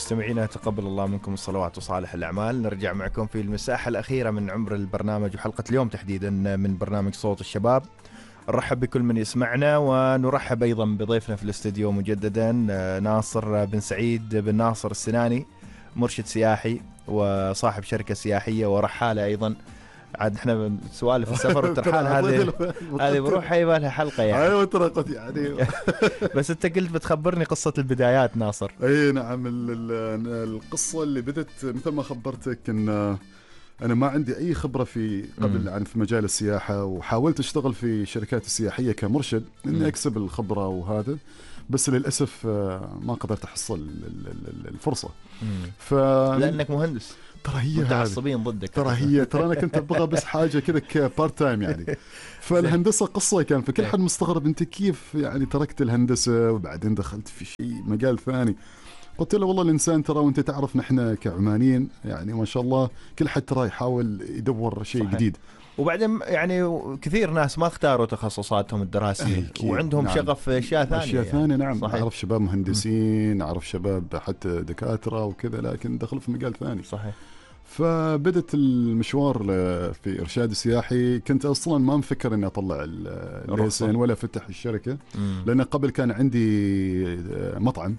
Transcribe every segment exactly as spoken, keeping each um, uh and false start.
مستمعينا تقبل الله منكم الصلوات وصالح الأعمال. نرجع معكم في المساحة الأخيرة من عمر البرنامج وحلقة اليوم تحديدا من برنامج صوت الشباب. نرحب بكل من يسمعنا ونرحب أيضا بضيفنا في الاستديو مجددا ناصر بن سعيد بن ناصر السناني، مرشد سياحي وصاحب شركة سياحية ورحالة أيضا. عاد احنا سوالف السفر والترحال هذه هذه بروح يبغى لها حلقه يعني. ايوه ترقت يعني. بس انت قلت بتخبرني قصه البدايات ناصر. اي نعم، القصه اللي بدت مثل ما خبرتك ان انا ما عندي اي خبره في قبل يعني في مجال السياحه، وحاولت اشتغل في شركات السياحيه كمرشد اني اكسب الخبره وهذا، بس للاسف ما قدرت احصل الفرصه. ف لانك مهندس ترى هي متعصبين ضدك. ترى هي ترى انا كنت ابغى بس حاجه كذا كبارت تايم يعني. فالهندسه قصه كان، فكل حد مستغرب انت كيف يعني تركت الهندسه وبعدين دخلت في شيء مجال ثاني. قلت له والله الانسان ترى وانت تعرف نحن كعمانيين يعني ما شاء الله كل حد ترى يحاول يدور شيء صحيح. جديد. وبعدين يعني كثير ناس ما اختاروا تخصصاتهم الدراسية وعندهم نعم. شغف في اشياء ثانيه اشياء يعني. ثانيه نعم صحيح. اعرف شباب مهندسين، اعرف شباب حتى دكاتره وكذا، لكن دخلوا في مجال ثاني صحيح. فبدت المشوار في إرشاد السياحي. كنت أصلا ما مفكر أني أطلع الليسن ولا فتح الشركة، مم. لأن قبل كان عندي مطعم،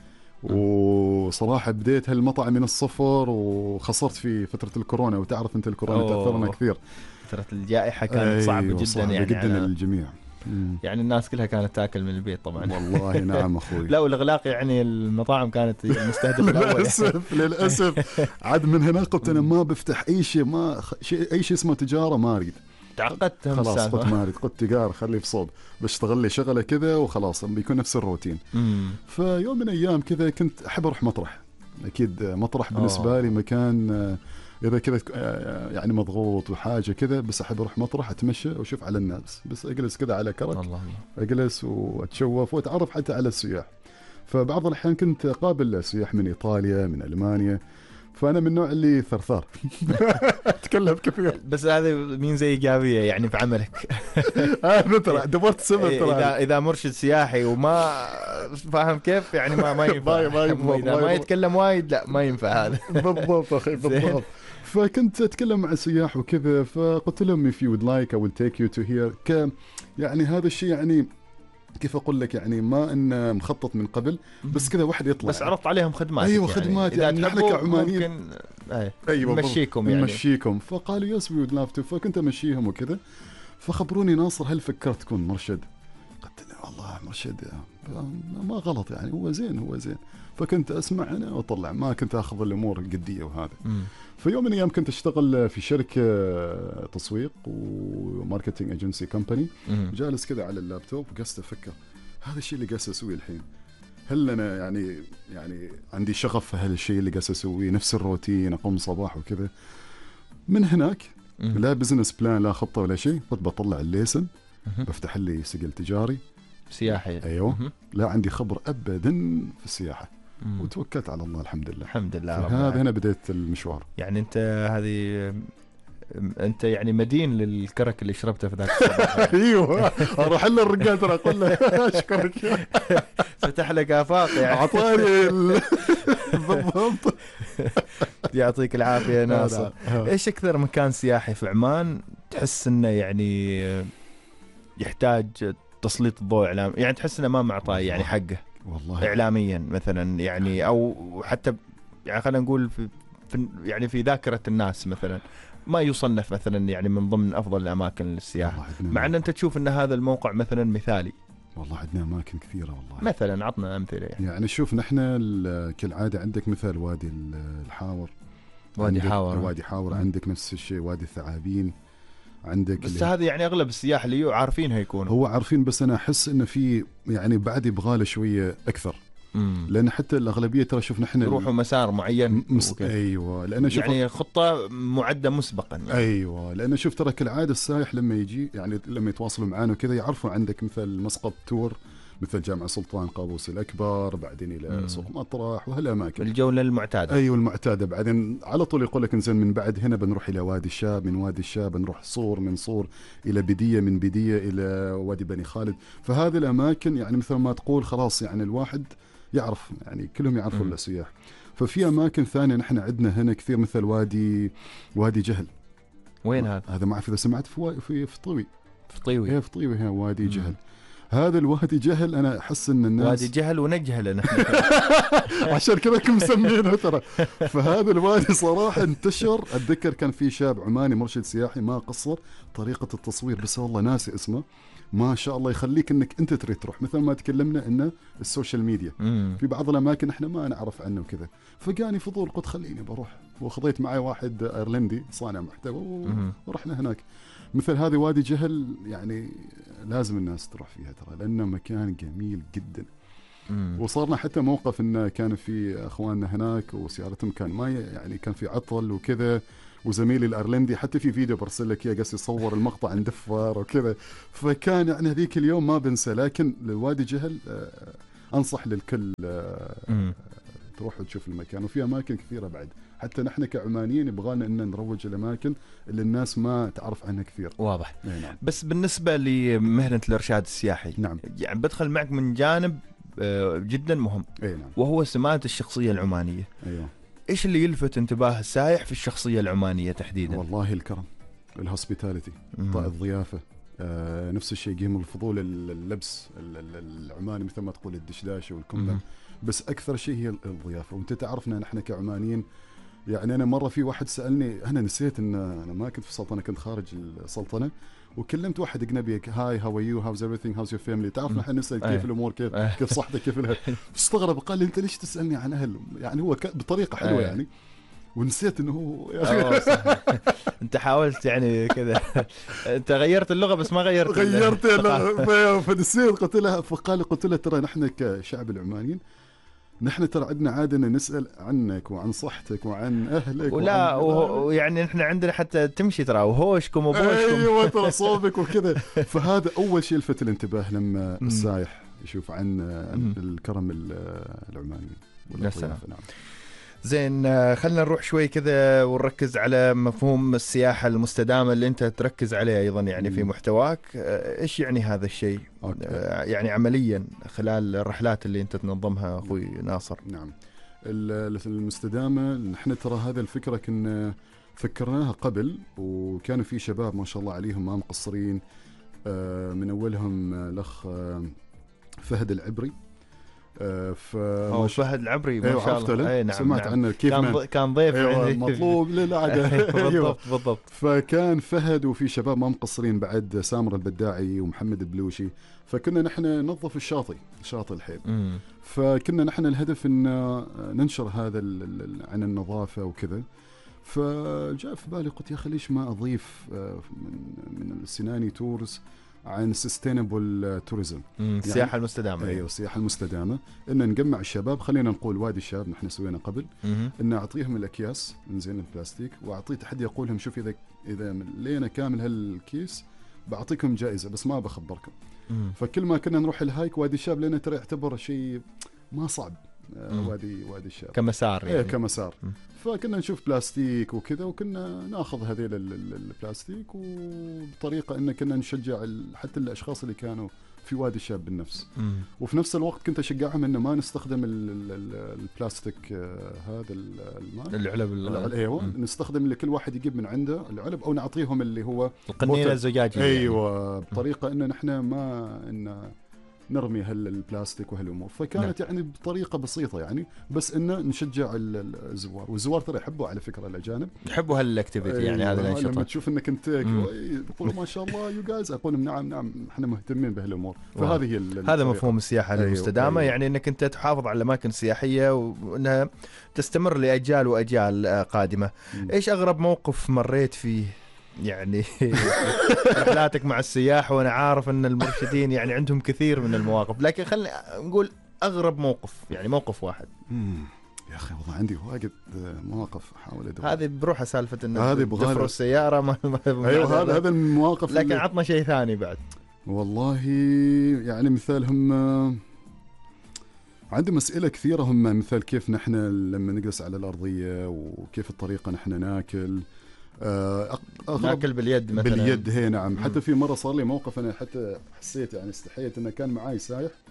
وصراحة بديت هالمطعم من الصفر وخسرت في فترة الكورونا، وتعرف أنت الكورونا تأثرنا كثير. فترة الجائحة كانت صعبة جدا صعبة يعني جدا للجميع. مم. يعني الناس كلها كانت تاكل من البيت طبعا. والله نعم اخوي. لا والاغلاق يعني المطاعم كانت المستهدف الاول. للاسف للاسف عاد من هنا قلت انا ما بفتح اي شيء، ما شيء اي شيء اسمه تجاره ما اريد. تعقدت خلاص قلت ما اريد، قلت تجاره خليه في صوب، بشتغل لي شغله كذا وخلاص بيكون نفس الروتين. مم. فيوم من ايام كذا كنت احب اروح مطرح. اكيد مطرح بالنسبه أوه. لي مكان إذا كذا يعني مضغوط وحاجة كذا، بس أحب أروح مطرح أتمشى وأشوف على الناس، بس أجلس كذا على كرك الله الله. أجلس وأتشوف وأتعرف حتى على السياح. فبعض الأحيان كنت أقابل سياح من إيطاليا من ألمانيا، فأنا من النوع اللي ثرثار أتكلم كثير. بس هذا مين زي إيجابية يعني في عملك. أنا ترى دورت سبب ترى إذا إذا مرشد سياحي وما فاهم كيف يعني ما ما ينفع ما ينفع إذا ما يتكلم وايد لا ما ينفع هذا. بالضبط أخي بالضبط. فكنت أتكلم مع السياح وكذا، فقلت لهم if you would like I will take you to here ك يعني هذا الشيء يعني كيف أقول لك يعني ما إن مخطط من قبل، بس كذا واحد يطلع بس عرضت عليهم خدمات. أيوة يعني خدمات يعني نحن كعمانيين ممكن أيوة نمشيكم يعني نمشيكم. فقالوا yes we would love to. فكنت أمشيهم وكذا، فخبروني ناصر هل فكرت تكون مرشد؟ قلت له والله مرشد ما غلط يعني هو زين هو زين. فكنت أسمع أنا وأطلع، ما كنت أخذ الأمور جدية وهذا. م. في يوم من الأيام كنت أشتغل في شركة تسويق وماركتينج أجنسي كومباني، جالس كذا على اللابتوب وقست أفكر هذا الشيء اللي قاس أسويه الحين، هل أنا يعني يعني عندي شغف في هذا الشيء اللي قاس أسويه، نفس الروتين أقوم صباح وكذا. من هناك م. لا بزنس بلان لا خطة ولا شيء، قلت بطلع الليسن بفتح لي سجل تجاري سياحي. أيوه م. لا عندي خبر أبدا في السياحة. مم. وتوكلت على الله الحمد لله الحمد لله. هذا هنا بديت المشوار. يعني انت هذه انت يعني مدين للكرك اللي شربته في ذاك الصباح. ايوه اروح للرجال ترى اقول له اشكرك فتح لك افاق يعني اعطاني بالضبط. يعطيك العافيه ناصر. ايش اكثر مكان سياحي في عمان تحس انه يعني يحتاج تسليط الضوء اعلام، يعني تحس انه ما معطاه يعني حقه والله إعلاميا مثلا يعني، أو حتى يعني خلينا نقول في, في يعني في ذاكرة الناس مثلا ما يصنف مثلا يعني من ضمن أفضل الأماكن للسياحة، مع أن أنت تشوف أن هذا الموقع مثلا مثالي. والله عندنا أماكن كثيرة والله. مثلا عطنا أمثلة يعني. يعني شوف نحن كالعادة عندك مثل وادي الحاور، وادي حاور وادي حاور م. عندك نفس الشيء وادي الثعابين عندك. بس هذه يعني أغلب السياح اللي عارفينها يكون هو عارفين، بس أنا أحس إنه في يعني بعد يبغاله شوية أكثر. مم. لأن حتى الأغلبية ترى شوف نحن يروحوا مسار معين مس... أيوة لأن شوف يعني خطة معدة مسبقا يعني. أيوة لأن شوف ترى كالعادة السائح لما يجي يعني لما يتواصلوا معانا وكذا يعرفوا عندك مثل مسقط تور مثل جامع سلطان قابوس الأكبر، بعدين إلى مم. سوق مطرح وهالأماكن الجولة المعتادة. أيوة المعتادة. بعدين على طول يقول لك إنزين من بعد هنا بنروح إلى وادي الشاب، من وادي الشاب بنروح صور، من صور إلى بدية، من بدية إلى وادي بني خالد. فهذه الأماكن يعني مثل ما تقول خلاص يعني الواحد يعرف يعني كلهم يعرفوا السياح. ففي أماكن ثانية نحن عندنا هنا كثير مثل وادي وادي جهل. وين هذا؟ هذا ما أعرف إذا سمعت في في في طوي في طيوي. هي في طيوي هنا وادي مم. جهل. هذا الوادي جهل أنا أحس إن الناس وادي جهل ونجهل نحن عشان كذا كم مسمينه ترى. فهذا الوادي صراحة انتشر. أتذكر كان في شاب عماني مرشد سياحي ما قصر طريقة التصوير، بس والله ناسي اسمه، ما شاء الله يخليك انك انت تريد تروح. مثل ما تكلمنا ان السوشيال ميديا مم. في بعض الاماكن احنا ما نعرف عنه وكذا، فجاني فضول قلت خليني بروح، وخذيت معي واحد ايرلندي صانع محتوى ورحنا هناك. مثل هذه وادي جهل يعني لازم الناس تروح فيها ترى، لانه مكان جميل جدا. مم. وصارنا حتى موقف انه كان في اخواننا هناك وسيارتهم كان ما يعني كان في عطل وكذا، وزميلي الايرلندي حتى في فيديو برسل لك اياه قاس يصور المقطع عند دفار وكذا. فكان يعني هذيك اليوم ما بنسى. لكن لوادي جهل آه انصح للكل آه تروح وتشوف المكان، وفي اماكن كثيره بعد حتى نحن كعمانيين يبغانا ان نروج الاماكن اللي الناس ما تعرف عنها كثير. واضح. نعم. بس بالنسبه لمهنه الارشاد السياحي، نعم، يعني بدخل معك من جانب جدا مهم، أي نعم. وهو سمات الشخصيه العمانيه. ايوه. ايش اللي يلفت انتباه السائح في الشخصيه العمانيه تحديدا؟ والله الكرم، الهوسبيتاليتي، الضيافه. آه نفس الشيء يقيم الفضول اللبس العماني مثل ما تقول الدشداشه والكمبل، بس اكثر شيء هي الضيافه. وانت تعرفنا نحن كعمانيين، يعني انا مره في واحد سالني، انا نسيت ان انا ما كنت في السلطنه، كنت خارج السلطنه، وكلمت واحد اجنبي، هاي هاو ار يو هاوز ايفريثينج هاوز يور فاميلي. تعرف نحن نسال كيف الامور، كيف كيف صحتك، كيف لها. استغرب قال لي انت ليش تسالني عن اهل، يعني هو بطريقه حلوه يعني، ونسيت انه هو يا اخي انت حاولت يعني كذا انت غيرت اللغه بس ما غيرت غيرت فنسيت. قلت له فقال قلت له ترى نحن كشعب العمانيين نحن ترى عندنا عادة نسأل عنك وعن صحتك وعن أهلك، ولا ويعني نحن عندنا حتى تمشي ترى وهوشكم وبوشكم. أيوة ترى صوبك وكذا. فهذا أول شيء لفت الانتباه لما السائح يشوف عن الكرم العماني والضيافة. نعم. زين، خلنا نروح شوي كذا ونركز على مفهوم السياحة المستدامة اللي أنت تركز عليه أيضا يعني في محتواك. إيش يعني هذا الشيء يعني عمليا خلال الرحلات اللي أنت تنظمها أخوي ناصر؟ نعم، المستدامة نحن ترى هذا الفكرة كنا فكرناها قبل، وكانوا في شباب ما شاء الله عليهم ما مقصرين، من أولهم الأخ فهد العبري. ف فهد العبري ما أيوة شاء الله. أي نعم، سمعت نعم. عنه كيف كان, كان ضيف أيوة مطلوب للعادة. بالضبط بالضبط. فكان فهد وفي شباب ما مقصرين بعد، سامر البداعي ومحمد البلوشي. فكنا نحن ننظف الشاطئ شاطئ الحيل. مم. فكنا نحن الهدف ان ننشر هذا عن النظافة وكذا. فجاء في بالي قلت يا أخي ليش ما أضيف من من السناني تورز عن سستينبل توريزم، السياحة يعني المستدامة. ايوه السياحة المستدامة، ان نجمع الشباب. خلينا نقول وادي الشاب نحن سوينا قبل، ان اعطيهم الاكياس من زين البلاستيك، واعطيه تحدي اقول لهم شوف اذا اذا لينا كامل هالكيس بعطيكم جائزة بس ما بخبركم. مم. فكل ما كنا نروح الهايك وادي الشاب لنا ترى يعتبر شيء ما صعب. آه وادي وادي الشاب كمسار يعني. ايه كمسار. مم. فكنا نشوف بلاستيك وكذا، وكنا ناخذ هذيل البلاستيك، وبطريقه ان كنا نشجع حتى الاشخاص اللي كانوا في وادي الشاب بالنفس. مم. وفي نفس الوقت كنت اشجعهم انه ما نستخدم البلاستيك هذا الماء العلب العلب ايوه مم. نستخدم اللي كل واحد يجيب من عنده العلب، او نعطيهم اللي هو القنينه الزجاجيه. ايوه يعني. بطريقه ان احنا ما ان نرمي هالبلاستيك وهالامور. فكانت نعم. يعني بطريقه بسيطه يعني، بس انه نشجع الزوار، والزوار ترى يحبوا على فكره الاجانب يحبوا هالاكتيفيتي يعني هذا الانشطه. لما تشوف انك انت يقولوا ما شاء الله يو جايز، اقول نعم نعم احنا مهتمين بهالامور. فهذه هي هذا مفهوم السياحه أيوه المستدامه. أيوه. يعني انك انت تحافظ على الاماكن السياحيه وانها تستمر لاجيال واجيال قادمه. م. ايش اغرب موقف مريت فيه يعني رحلاتك مع السياح؟ وانا عارف ان المرشدين يعني عندهم كثير من المواقف، لكن خلينا نقول اغرب موقف، يعني موقف واحد. امم يا اخي والله عندي واجد مواقف احاول ادور. هذه بروحها سالفه انه تفروا السياره ما ايوه هذا هذا المواقف. لكن اللي... عطنا شيء ثاني بعد. والله يعني مثال هم عندهم أسئلة كثيرة، هم مثال كيف نحن لما نجلس على الأرضية، وكيف الطريقة نحن ناكل ناكل باليد مثلا. باليد هي نعم. م. حتى في مرة صار لي موقف أنا حتى حسيت يعني استحيت، إنه كان معاي سايح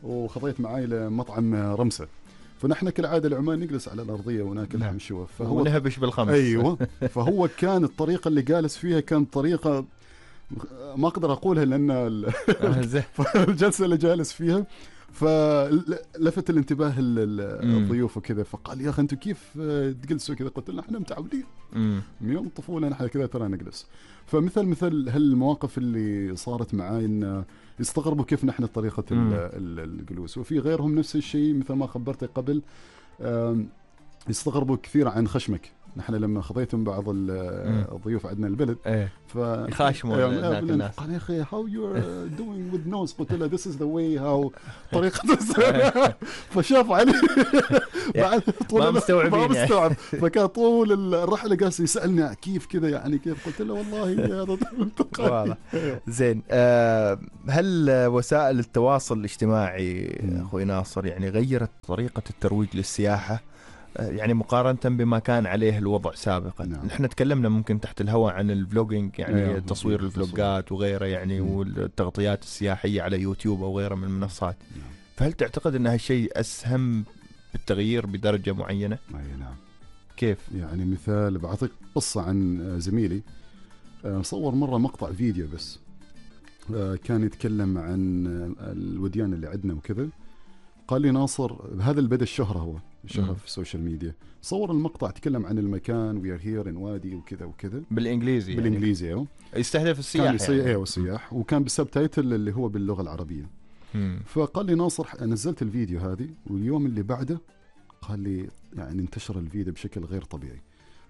وخطيت معاي لمطعم رمسة. فنحن كالعاده العمان نجلس على الارضيه وناكل لحم شوى، فهو ونهبش بالخمس. ايوه. فهو كان الطريقه اللي جالس فيها كان طريقه ما اقدر اقولها لان الجلسه اللي جالس فيها فلفت الانتباه الضيوف وكذا، فقال يا اخي انتم كيف تجلسوا كذا؟ قلت له احنا متعودين من يوم الطفوله نحن كذا ترى نجلس. فمثل مثل هالمواقف اللي صارت معاي ان يستغربوا كيف نحن طريقه الجلوس، وفي غيرهم نفس الشيء مثل ما خبرتك قبل يستغربوا كثير عن خشمك. نحن لما خذيتهم بعض الضيوف عندنا البلد ايه. ف يخاشموا الناس. قال يا اخي how you're doing with nose؟ قلت له this is the way how طريقة فشاف علي بعد طول ما مستوعبين ما مستوعب. فكان طول الرحلة قاعد يسألني كيف كذا يعني كيف؟ قلت له والله هذا واضح. زين أه هل وسائل التواصل الاجتماعي اخوي ناصر يعني غيرت طريقة الترويج للسياحة يعني مقارنة بما كان عليه الوضع سابقا؟ نعم. نحن تكلمنا ممكن تحت الهواء عن الفلوجينج يعني نعم. تصوير الفلوجات وغيره يعني نعم. والتغطيات السياحية على يوتيوب أو غيره من المنصات. نعم. فهل تعتقد أن هالشيء أسهم بالتغيير بدرجة معينة؟ نعم. كيف؟ يعني مثال بعطيك قصة عن زميلي صور مرة مقطع فيديو بس كان يتكلم عن الوديان اللي عندنا وكذا. قال لي ناصر هذا اللي بدأ الشهرة هو شهرة في السوشيال ميديا، صور المقطع تكلم عن المكان وي ار هير ان وادي وكذا وكذا بالانجليزي بالانجليزي يعني. يستهدف السياح كان يسي... يعني. ايوه السياح، وكان بالسبتايتل اللي هو باللغة العربية. مم. فقال لي ناصر نزلت الفيديو هذه واليوم اللي بعده قال لي يعني انتشر الفيديو بشكل غير طبيعي.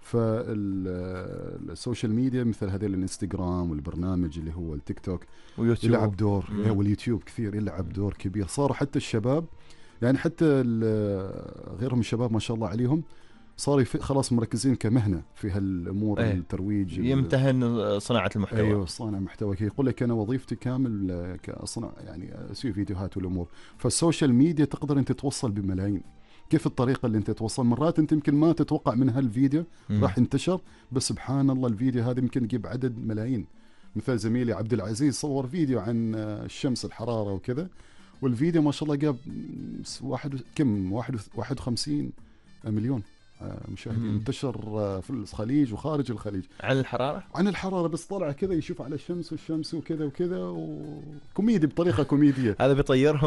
فالسوشيال ميديا مثل هذه الانستغرام والبرنامج اللي هو التيك توك ويوتيوب يلعب دور مم. واليوتيوب كثير يلعب دور كبير. صاروا حتى الشباب يعني حتى غيرهم الشباب ما شاء الله عليهم صاروا خلاص مركزين كمهنة في هالأمور أيه. الترويج يمتهن صناعة المحتوى. أيوة صانع محتوى. يقول لك أنا وظيفتي كامل كأصنع يعني أسوي فيديوهات والأمور. فالسوشيال ميديا تقدر أنت توصل بملايين. كيف الطريقة اللي أنت توصل؟ مرات أنت يمكن ما تتوقع من هالفيديو راح ينتشر، بس سبحان الله الفيديو هذا يمكن يجيب عدد ملايين. مثل زميلي عبد العزيز صور فيديو عن الشمس الحرارة وكذا، والفيديو ما شاء الله جاب واحد كم واحد واحد وخمسين مليون مشاهدين. انتشر في الخليج وخارج الخليج. عن الحرارة؟ عن الحرارة بس طلع كذا يشوف على الشمس والشمس وكذا وكذا وكوميدي بطريقة كوميدية. هذا بيطيرهم.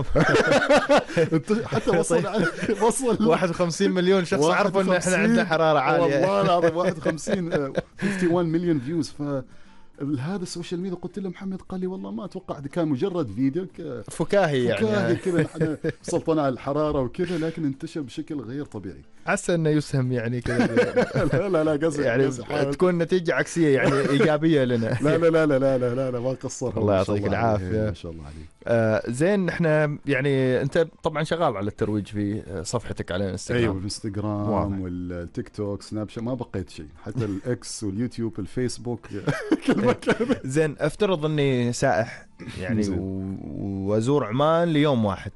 حتى وصل وصل واحد وخمسين مليون شخص عرفوا ان احنا عندنا حرارة عالية. والله العظيم واحد وخمسين واحد وخمسين مليون فيوز. ف هذا السوشيال ميديا قلت له محمد، قال لي والله ما اتوقع كان مجرد فيديو فكاهي يعني فكاهي كذا احنا سلطنا على الحراره وكذا، لكن انتشر بشكل غير طبيعي. حاسه انه يسهم يعني كذا. لا لا لا قصدي يعني تكون نتيجه عكسيه يعني ايجابيه لنا. لا لا لا لا لا لا لا, لا ما قصرها. الله يعطيك العافيه. ما شاء الله عليك. آه زين احنا يعني انت طبعا شغال على الترويج في صفحتك على الانستغرام. ايوه الانستغرام والتيك توك سناب شات ما بقيت شيء، حتى الاكس واليوتيوب الفيسبوك كل مكان. زين افترض اني سائح يعني وازور عمان ليوم واحد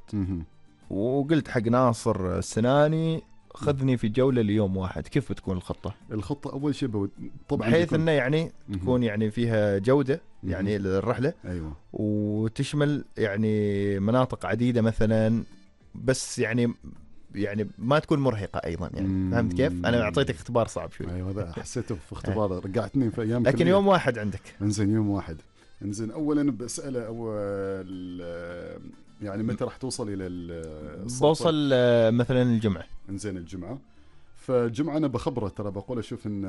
وقلت حق ناصر السناني خذني في جولة ليوم واحد، كيف بتكون الخطة؟ الخطة أول شيء بود... طبعا بحيث إنه يعني تكون يعني فيها جودة يعني للرحلة. أيوة. وتشمل يعني مناطق عديدة مثلا، بس يعني يعني ما تكون مرهقة أيضا يعني. مم. فهمت كيف؟ أنا أعطيتك اختبار صعب شوي. أيوة هذا حسيته في اختبار رجعتني في أيام. لكن كلية. يوم واحد عندك. انزين يوم واحد. انزين أولا بسأله أول يعني متى راح توصل إلى الصفة؟ بوصل مثلا الجمعة. انزين الجمعة. فالجمعة أنا بخبره ترى بقول أشوف إن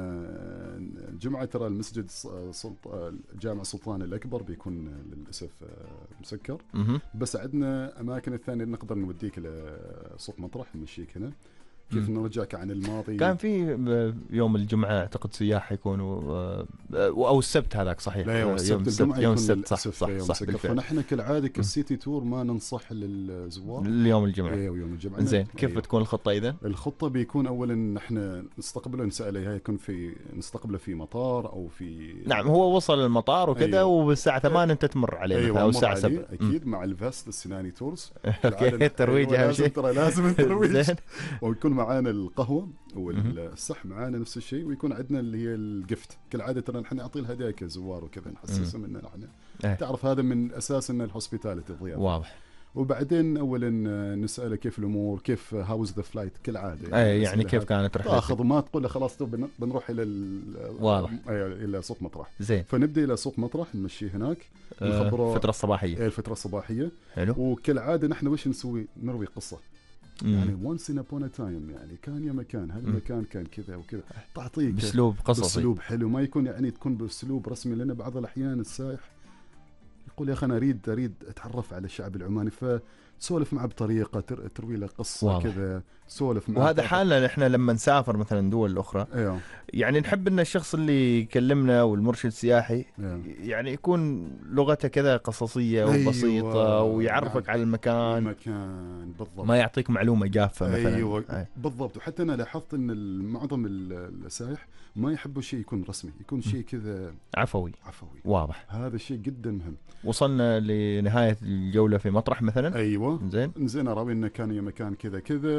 الجمعة ترى المسجد سلط... جامع سلطان الأكبر بيكون للأسف مسكر. م- بس عندنا أماكن الثانية نقدر نوديك إلى صوت مطرح نمشيك هنا. كيف نرجعك عن الماضي. كان في يوم الجمعة أعتقد سياح يكونوا أو السبت هذاك صحيح. لا يوم السبت الجمعة يوم السبت صح صح, صح, صح, صح فنحن كالعادة كالسيتي تور ما ننصح للزوار اليوم الجمعة. ايوه يوم الجمعة. زين كيف أيوه. بتكون الخطة إذا؟ الخطة بيكون أولا نحن نستقبله نسأله يكون في نستقبله في مطار أو في. نعم هو وصل المطار وكذا. أيوه. والساعة ثمانية أنت تمر عليه. أيوه أو الساعة سبعة أكيد مع الفاست السناني تورز. أوكي الترويج أهم شيء. ترى لازم الترويج. ويكون معانا القهوة والصح معانا نفس الشيء، ويكون عندنا اللي هي الجفت كالعاده. ترى نحن نعطي الهدايا كزوار وكذا نحسسهم ان نحن تعرف هذا من اساس ان الهوسبيتاليتي الضيافه. واضح. وبعدين اولا نساله كيف الامور، كيف هاوز ذا فلايت كالعاده اي يعني كيف كانت رحلتك، تاخذ وما تقول له خلاص تو بن- بنروح الى ال- واضح. أي الى سوق مطرح. زين. فنبدا الى سوق مطرح نمشيه هناك، آه نخبره الفتره الصباحيه. إيه الفتره الصباحيه. حلو. وكالعاده نحن وش نسوي؟ نروي قصه مم. يعني وانس ان ابون تايم، يعني كان يا مكان هالمكان كان كذا وكذا، تعطيك باسلوب قصصي، باسلوب حلو، ما يكون يعني تكون باسلوب رسمي، لان بعض الاحيان السائح يقول يا اخي انا اريد اريد اتعرف على الشعب العماني، فتسولف معه بطريقه تر- تروي له قصه واضح. كذا، تسولف معه. وهذا حالنا نحن لما نسافر مثلا دول اخرى، ايوه يعني نحب ان الشخص اللي يكلمنا والمرشد السياحي ايوه يعني يكون لغته كذا قصصيه أيوة. وبسيطه، ويعرفك نعم. على المكان، المكان بالضبط، ما يعطيك معلومه جافه مثلا. ايوه أي. بالضبط. وحتى انا لاحظت ان ال- معظم ال- السائح ما يحبوا شيء يكون رسمي، يكون شيء كذا عفوي. عفوي. واضح. هذا الشيء جدا مهم. وصلنا لنهايه الجوله في مطرح مثلا. ايوه زين. زين، راوينا كان يا مكان كذا كذا،